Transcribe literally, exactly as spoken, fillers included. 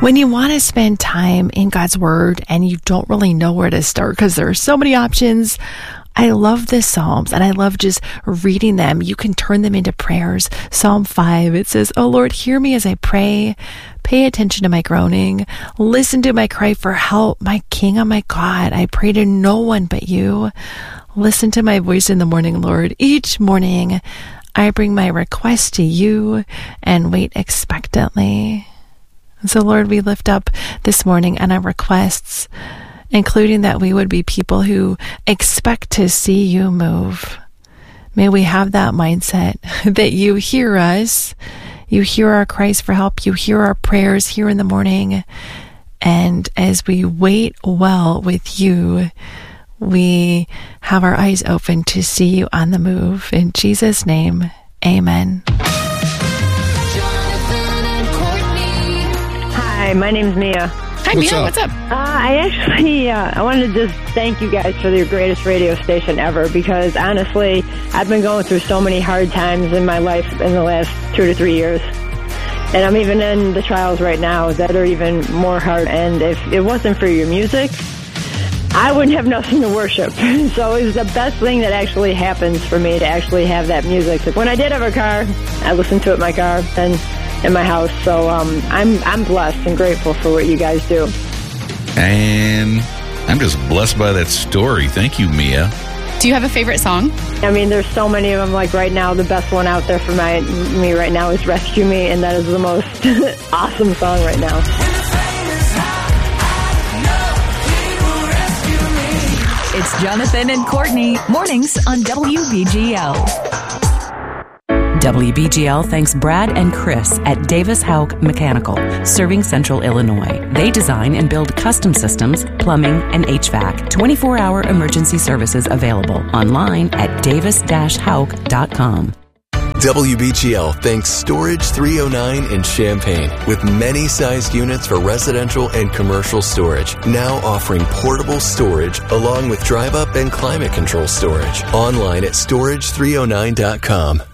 When you want to spend time in God's Word and you don't really know where to start because there are so many options, I love the Psalms and I love just reading them. You can turn them into prayers. Psalm five, it says, "Oh Lord, hear me as I pray. Pay attention to my groaning. Listen to my cry for help. My King and my God, I pray to no one but you. Listen to my voice in the morning, Lord. Each morning I bring my request to you and wait expectantly." And so, Lord, we lift up this morning and our requests, including that we would be people who expect to see you move. May we have that mindset that you hear us, you hear our cries for help, you hear our prayers here in the morning. And as we wait well with you, we have our eyes open to see you on the move. In Jesus' name, amen. Hi, my name's Mia. Hi, What's Mia. up? What's up? Uh, I actually, uh, I wanted to just thank you guys for your greatest radio station ever, because honestly, I've been going through so many hard times in my life in the last two to three years. And I'm even in the trials right now that are even more hard. And if it wasn't for your music, I wouldn't have nothing to worship. So it was the best thing that actually happens for me to actually have that music. When I did have a car, I listened to it in my car and in my house. So um, I'm I'm blessed and grateful for what you guys do. And I'm just blessed by that story. Thank you, Mia. Do you have a favorite song? I mean, there's so many of them. Like right now, the best one out there for my me right now is "Rescue Me," and that is the most awesome song right now. It's Jonathan and Courtney, mornings on W B G L. W B G L thanks Brad and Chris at Davis Hauk Mechanical, serving Central Illinois. They design and build custom systems, plumbing, and H V A C. twenty-four hour emergency services available online at davis dash hauk dot com. W B G L thanks Storage three oh nine in Champaign, with many sized units for residential and commercial storage, now offering portable storage along with drive-up and climate control storage. Online at storage three oh nine dot com.